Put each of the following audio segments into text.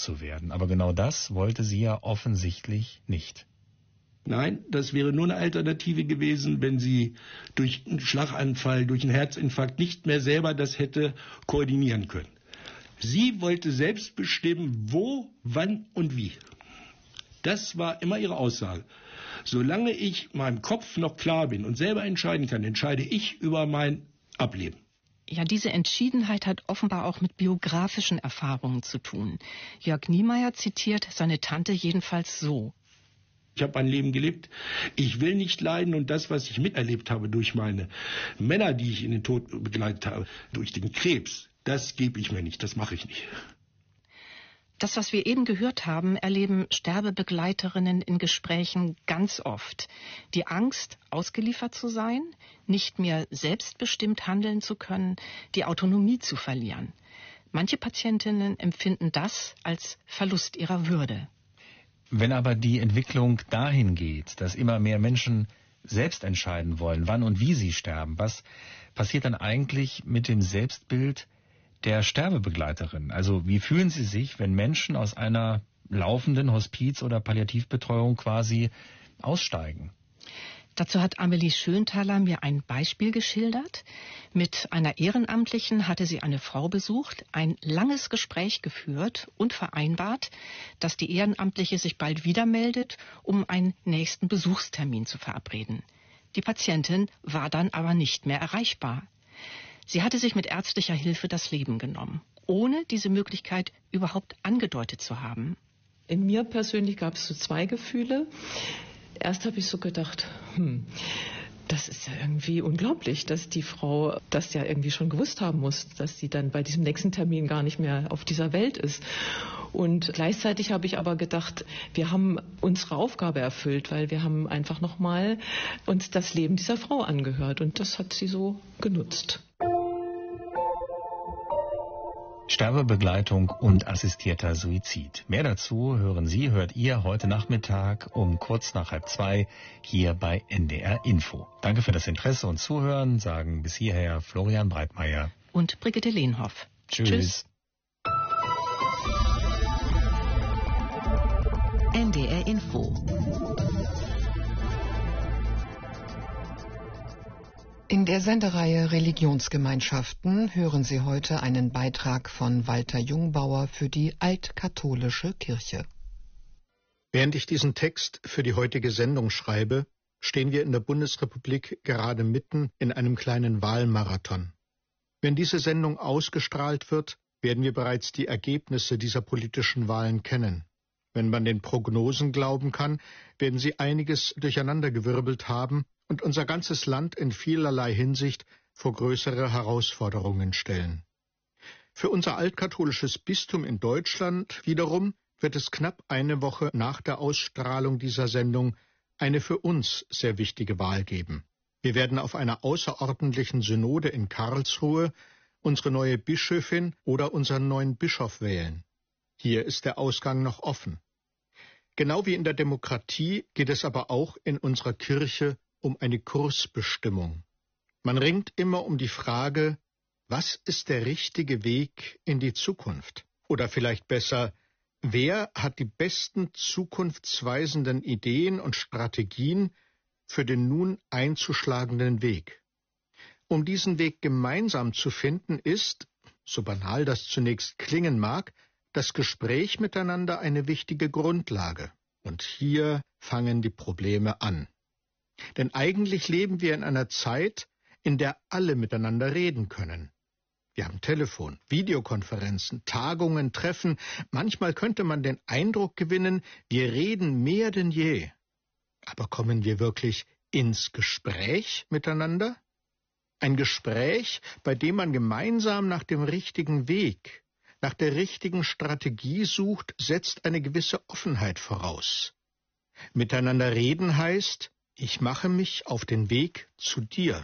zu werden. Aber genau das wollte sie ja offensichtlich nicht. Nein, das wäre nur eine Alternative gewesen, wenn sie durch einen Schlaganfall, durch einen Herzinfarkt nicht mehr selber das hätte koordinieren können. Sie wollte selbst bestimmen, wo, wann und wie. Das war immer ihre Aussage. Solange ich meinem Kopf noch klar bin und selber entscheiden kann, entscheide ich über mein Ableben. Ja, diese Entschiedenheit hat offenbar auch mit biografischen Erfahrungen zu tun. Jörg Niemeyer zitiert seine Tante jedenfalls so: Ich habe mein Leben gelebt. Ich will nicht leiden, und das, was ich miterlebt habe durch meine Männer, die ich in den Tod begleitet habe, durch den Krebs, das gebe ich mir nicht, das mache ich nicht. Das, was wir eben gehört haben, erleben Sterbebegleiterinnen in Gesprächen ganz oft. Die Angst, ausgeliefert zu sein, nicht mehr selbstbestimmt handeln zu können, die Autonomie zu verlieren. Manche Patientinnen empfinden das als Verlust ihrer Würde. Wenn aber die Entwicklung dahin geht, dass immer mehr Menschen selbst entscheiden wollen, wann und wie sie sterben, was passiert dann eigentlich mit dem Selbstbild der Sterbebegleiterin? Also wie fühlen Sie sich, wenn Menschen aus einer laufenden Hospiz- oder Palliativbetreuung quasi aussteigen? Dazu hat Amelie Schönthaler mir ein Beispiel geschildert. Mit einer Ehrenamtlichen hatte sie eine Frau besucht, ein langes Gespräch geführt und vereinbart, dass die Ehrenamtliche sich bald wieder meldet, um einen nächsten Besuchstermin zu verabreden. Die Patientin war dann aber nicht mehr erreichbar. Sie hatte sich mit ärztlicher Hilfe das Leben genommen, ohne diese Möglichkeit überhaupt angedeutet zu haben. In mir persönlich gab es so zwei Gefühle. Erst habe ich so gedacht, das ist ja irgendwie unglaublich, dass die Frau das ja irgendwie schon gewusst haben muss, dass sie dann bei diesem nächsten Termin gar nicht mehr auf dieser Welt ist. Und gleichzeitig habe ich aber gedacht, wir haben unsere Aufgabe erfüllt, weil wir haben einfach nochmal uns das Leben dieser Frau angehört, und das hat sie so genutzt. Sterbebegleitung und assistierter Suizid. Mehr dazu hört ihr heute Nachmittag um kurz nach 1:30 hier bei NDR Info. Danke für das Interesse und Zuhören, sagen bis hierher Florian Breitmeier und Brigitte Lehnhoff. Tschüss. NDR Info. In der Sendereihe Religionsgemeinschaften hören Sie heute einen Beitrag von Walter Jungbauer für die Altkatholische Kirche. Während ich diesen Text für die heutige Sendung schreibe, stehen wir in der Bundesrepublik gerade mitten in einem kleinen Wahlmarathon. Wenn diese Sendung ausgestrahlt wird, werden wir bereits die Ergebnisse dieser politischen Wahlen kennen. Wenn man den Prognosen glauben kann, werden sie einiges durcheinandergewirbelt haben und unser ganzes Land in vielerlei Hinsicht vor größere Herausforderungen stellen. Für unser altkatholisches Bistum in Deutschland wiederum wird es knapp eine Woche nach der Ausstrahlung dieser Sendung eine für uns sehr wichtige Wahl geben. Wir werden auf einer außerordentlichen Synode in Karlsruhe unsere neue Bischöfin oder unseren neuen Bischof wählen. Hier ist der Ausgang noch offen. Genau wie in der Demokratie geht es aber auch in unserer Kirche um eine Kursbestimmung. Man ringt immer um die Frage, was ist der richtige Weg in die Zukunft? Oder vielleicht besser, wer hat die besten zukunftsweisenden Ideen und Strategien für den nun einzuschlagenden Weg? Um diesen Weg gemeinsam zu finden, ist, so banal das zunächst klingen mag, das Gespräch miteinander eine wichtige Grundlage. Und hier fangen die Probleme an. Denn eigentlich leben wir in einer Zeit, in der alle miteinander reden können. Wir haben Telefon, Videokonferenzen, Tagungen, Treffen. Manchmal könnte man den Eindruck gewinnen, wir reden mehr denn je. Aber kommen wir wirklich ins Gespräch miteinander? Ein Gespräch, bei dem man gemeinsam nach dem richtigen Weg, nach der richtigen Strategie sucht, setzt eine gewisse Offenheit voraus. Miteinander reden heißt, ich mache mich auf den Weg zu dir.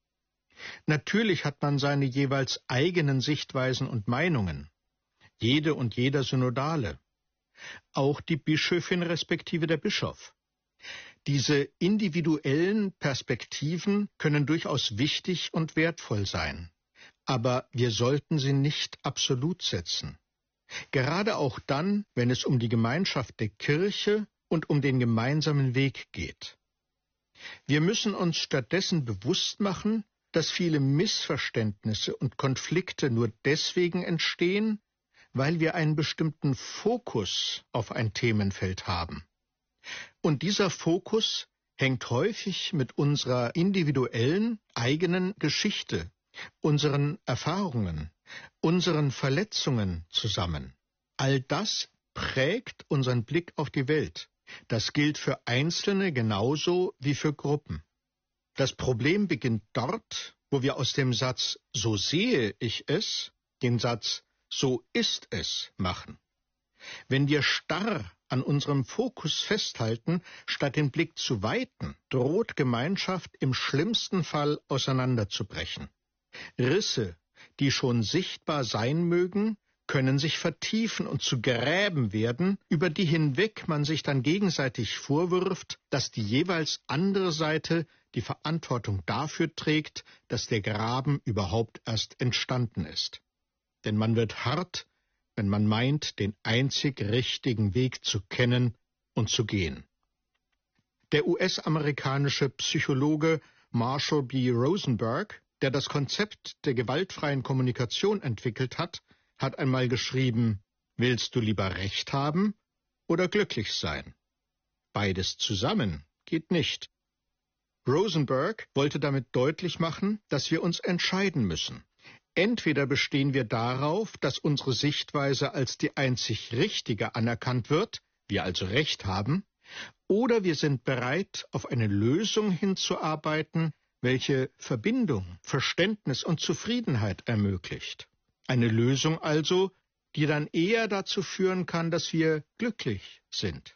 Natürlich hat man seine jeweils eigenen Sichtweisen und Meinungen. Jede und jeder Synodale. Auch die Bischöfin respektive der Bischof. Diese individuellen Perspektiven können durchaus wichtig und wertvoll sein. Aber wir sollten sie nicht absolut setzen. Gerade auch dann, wenn es um die Gemeinschaft der Kirche und um den gemeinsamen Weg geht. Wir müssen uns stattdessen bewusst machen, dass viele Missverständnisse und Konflikte nur deswegen entstehen, weil wir einen bestimmten Fokus auf ein Themenfeld haben. Und dieser Fokus hängt häufig mit unserer individuellen, eigenen Geschichte, unseren Erfahrungen, unseren Verletzungen zusammen. All das prägt unseren Blick auf die Welt. Das gilt für Einzelne genauso wie für Gruppen. Das Problem beginnt dort, wo wir aus dem Satz »so sehe ich es« den Satz »so ist es« machen. Wenn wir starr an unserem Fokus festhalten, statt den Blick zu weiten, droht Gemeinschaft im schlimmsten Fall auseinanderzubrechen. Risse, die schon sichtbar sein mögen, können sich vertiefen und zu Gräben werden, über die hinweg man sich dann gegenseitig vorwirft, dass die jeweils andere Seite die Verantwortung dafür trägt, dass der Graben überhaupt erst entstanden ist. Denn man wird hart, wenn man meint, den einzig richtigen Weg zu kennen und zu gehen. Der US-amerikanische Psychologe Marshall B. Rosenberg, der das Konzept der gewaltfreien Kommunikation entwickelt hat einmal geschrieben: Willst du lieber Recht haben oder glücklich sein? Beides zusammen geht nicht. Rosenberg wollte damit deutlich machen, dass wir uns entscheiden müssen. Entweder bestehen wir darauf, dass unsere Sichtweise als die einzig richtige anerkannt wird, wir also Recht haben, oder wir sind bereit, auf eine Lösung hinzuarbeiten, welche Verbindung, Verständnis und Zufriedenheit ermöglicht. Eine Lösung also, die dann eher dazu führen kann, dass wir glücklich sind.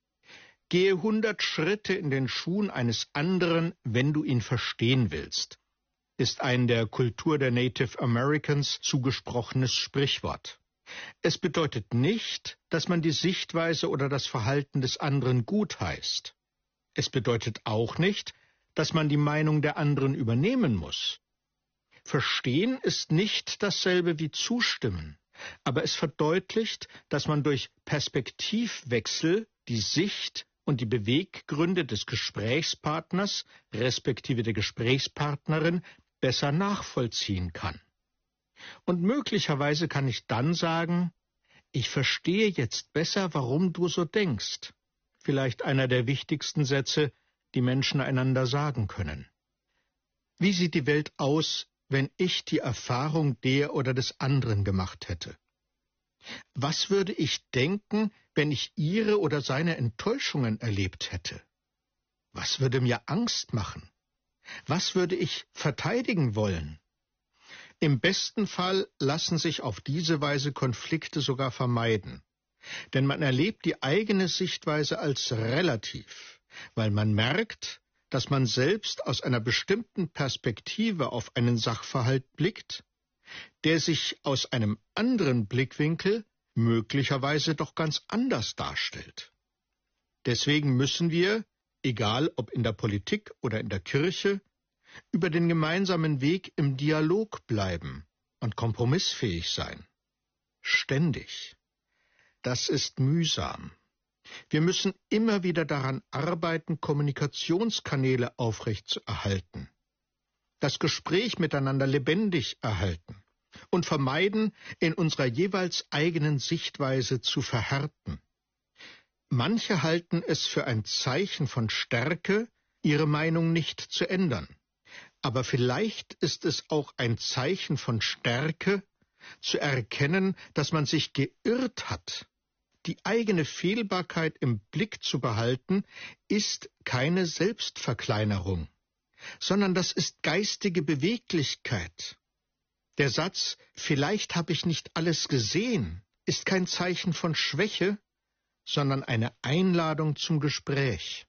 Gehe 100 Schritte in den Schuhen eines anderen, wenn du ihn verstehen willst, ist ein der Kultur der Native Americans zugesprochenes Sprichwort. Es bedeutet nicht, dass man die Sichtweise oder das Verhalten des anderen gutheißt. Es bedeutet auch nicht, dass man die Meinung der anderen übernehmen muss. Verstehen ist nicht dasselbe wie zustimmen, aber es verdeutlicht, dass man durch Perspektivwechsel die Sicht und die Beweggründe des Gesprächspartners respektive der Gesprächspartnerin besser nachvollziehen kann. Und möglicherweise kann ich dann sagen: Ich verstehe jetzt besser, warum du so denkst. Vielleicht einer der wichtigsten Sätze, die Menschen einander sagen können. Wie sieht die Welt aus, wenn ich die Erfahrung der oder des anderen gemacht hätte? Was würde ich denken, wenn ich ihre oder seine Enttäuschungen erlebt hätte? Was würde mir Angst machen? Was würde ich verteidigen wollen? Im besten Fall lassen sich auf diese Weise Konflikte sogar vermeiden. Denn man erlebt die eigene Sichtweise als relativ, weil man merkt, dass man selbst aus einer bestimmten Perspektive auf einen Sachverhalt blickt, der sich aus einem anderen Blickwinkel möglicherweise doch ganz anders darstellt. Deswegen müssen wir, egal ob in der Politik oder in der Kirche, über den gemeinsamen Weg im Dialog bleiben und kompromissfähig sein. Ständig. Das ist mühsam. Wir müssen immer wieder daran arbeiten, Kommunikationskanäle aufrechtzuerhalten, das Gespräch miteinander lebendig erhalten und vermeiden, in unserer jeweils eigenen Sichtweise zu verhärten. Manche halten es für ein Zeichen von Stärke, ihre Meinung nicht zu ändern. Aber vielleicht ist es auch ein Zeichen von Stärke, zu erkennen, dass man sich geirrt hat. Die eigene Fehlbarkeit im Blick zu behalten, ist keine Selbstverkleinerung, sondern das ist geistige Beweglichkeit. Der Satz, vielleicht habe ich nicht alles gesehen, ist kein Zeichen von Schwäche, sondern eine Einladung zum Gespräch.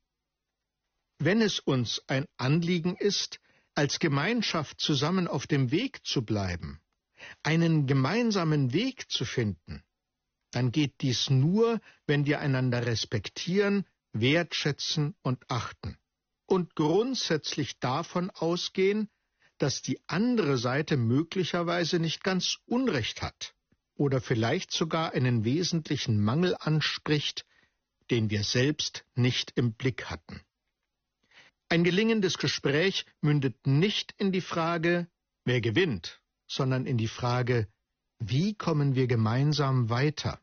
Wenn es uns ein Anliegen ist, als Gemeinschaft zusammen auf dem Weg zu bleiben, einen gemeinsamen Weg zu finden, dann geht dies nur, wenn wir einander respektieren, wertschätzen und achten und grundsätzlich davon ausgehen, dass die andere Seite möglicherweise nicht ganz Unrecht hat oder vielleicht sogar einen wesentlichen Mangel anspricht, den wir selbst nicht im Blick hatten. Ein gelingendes Gespräch mündet nicht in die Frage, wer gewinnt, sondern in die Frage, wie kommen wir gemeinsam weiter?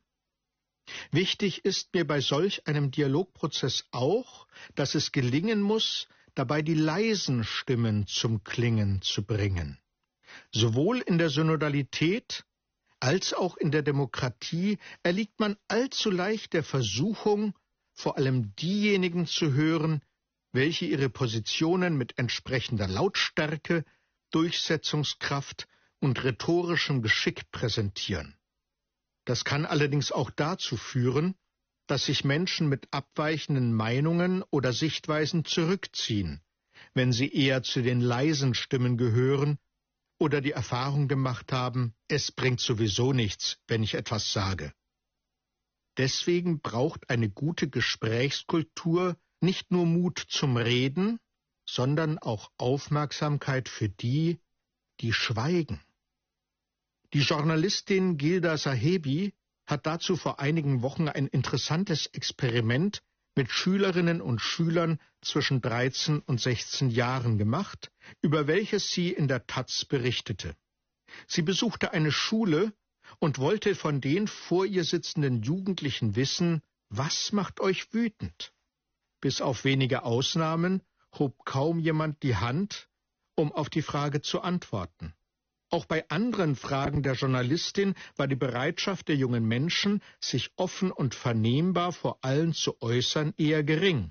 Wichtig ist mir bei solch einem Dialogprozess auch, dass es gelingen muss, dabei die leisen Stimmen zum Klingen zu bringen. Sowohl in der Synodalität als auch in der Demokratie erliegt man allzu leicht der Versuchung, vor allem diejenigen zu hören, welche ihre Positionen mit entsprechender Lautstärke, Durchsetzungskraft und rhetorischem Geschick präsentieren. Das kann allerdings auch dazu führen, dass sich Menschen mit abweichenden Meinungen oder Sichtweisen zurückziehen, wenn sie eher zu den leisen Stimmen gehören oder die Erfahrung gemacht haben, es bringt sowieso nichts, wenn ich etwas sage. Deswegen braucht eine gute Gesprächskultur nicht nur Mut zum Reden, sondern auch Aufmerksamkeit für die, die schweigen. Die Journalistin Gilda Sahebi hat dazu vor einigen Wochen ein interessantes Experiment mit Schülerinnen und Schülern zwischen 13 und 16 Jahren gemacht, über welches sie in der taz berichtete. Sie besuchte eine Schule und wollte von den vor ihr sitzenden Jugendlichen wissen, was macht euch wütend? Bis auf wenige Ausnahmen hob kaum jemand die Hand, um auf die Frage zu antworten. Auch bei anderen Fragen der Journalistin war die Bereitschaft der jungen Menschen, sich offen und vernehmbar vor allen zu äußern, eher gering.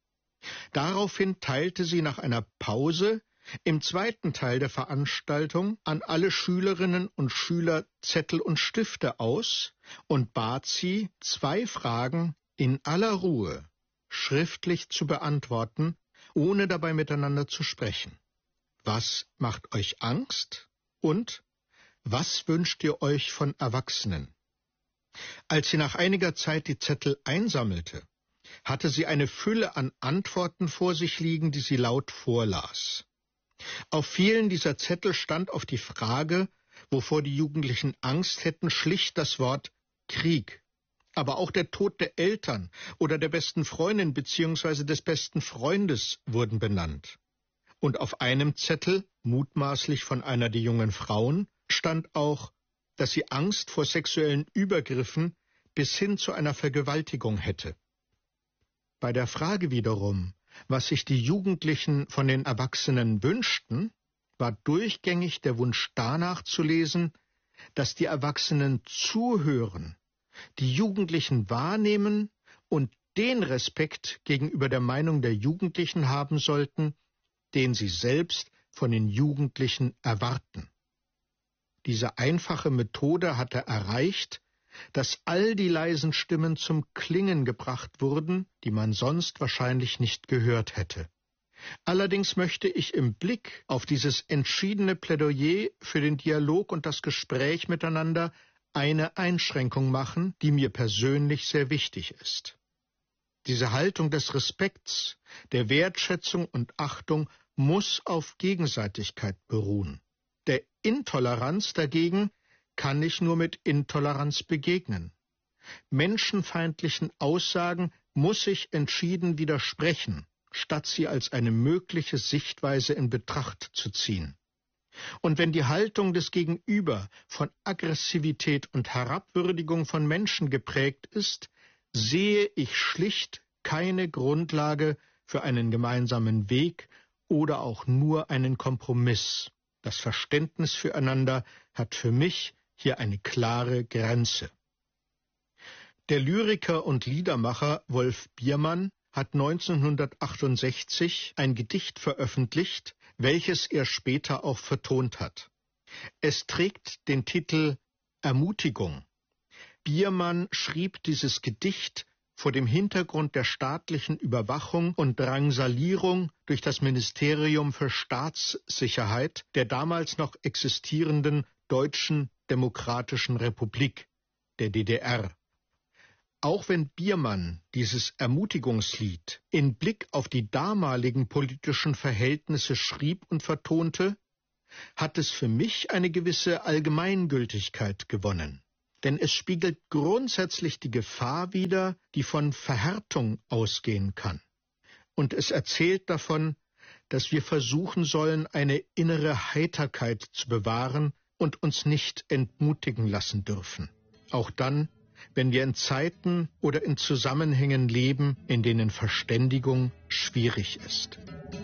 Daraufhin teilte sie nach einer Pause im zweiten Teil der Veranstaltung an alle Schülerinnen und Schüler Zettel und Stifte aus und bat sie, 2 Fragen in aller Ruhe schriftlich zu beantworten, ohne dabei miteinander zu sprechen. Was macht euch Angst? Und was wünscht ihr euch von Erwachsenen? Als sie nach einiger Zeit die Zettel einsammelte, hatte sie eine Fülle an Antworten vor sich liegen, die sie laut vorlas. Auf vielen dieser Zettel stand auf die Frage, wovor die Jugendlichen Angst hätten, schlicht das Wort Krieg. Aber auch der Tod der Eltern oder der besten Freundin bzw. des besten Freundes wurden benannt. Und auf einem Zettel, mutmaßlich von einer der jungen Frauen, stand auch, dass sie Angst vor sexuellen Übergriffen bis hin zu einer Vergewaltigung hätte. Bei der Frage wiederum, was sich die Jugendlichen von den Erwachsenen wünschten, war durchgängig der Wunsch danach zu lesen, dass die Erwachsenen zuhören, die Jugendlichen wahrnehmen und den Respekt gegenüber der Meinung der Jugendlichen haben sollten, den sie selbst von den Jugendlichen erwarten. Diese einfache Methode hatte erreicht, dass all die leisen Stimmen zum Klingen gebracht wurden, die man sonst wahrscheinlich nicht gehört hätte. Allerdings möchte ich im Blick auf dieses entschiedene Plädoyer für den Dialog und das Gespräch miteinander eine Einschränkung machen, die mir persönlich sehr wichtig ist. Diese Haltung des Respekts, der Wertschätzung und Achtung muss auf Gegenseitigkeit beruhen. Der Intoleranz dagegen kann ich nur mit Intoleranz begegnen. Menschenfeindlichen Aussagen muss ich entschieden widersprechen, statt sie als eine mögliche Sichtweise in Betracht zu ziehen. Und wenn die Haltung des Gegenüber von Aggressivität und Herabwürdigung von Menschen geprägt ist, sehe ich schlicht keine Grundlage für einen gemeinsamen Weg oder auch nur einen Kompromiss. Das Verständnis füreinander hat für mich hier eine klare Grenze. Der Lyriker und Liedermacher Wolf Biermann hat 1968 ein Gedicht veröffentlicht, welches er später auch vertont hat. Es trägt den Titel Ermutigung. Biermann schrieb dieses Gedicht vor dem Hintergrund der staatlichen Überwachung und Drangsalierung durch das Ministerium für Staatssicherheit der damals noch existierenden Deutschen Demokratischen Republik, der DDR. Auch wenn Biermann dieses Ermutigungslied in Blick auf die damaligen politischen Verhältnisse schrieb und vertonte, hat es für mich eine gewisse Allgemeingültigkeit gewonnen. denn es spiegelt grundsätzlich die Gefahr wider, die von Verhärtung ausgehen kann. Und es erzählt davon, dass wir versuchen sollen, eine innere Heiterkeit zu bewahren und uns nicht entmutigen lassen dürfen. Auch dann, wenn wir in Zeiten oder in Zusammenhängen leben, in denen Verständigung schwierig ist.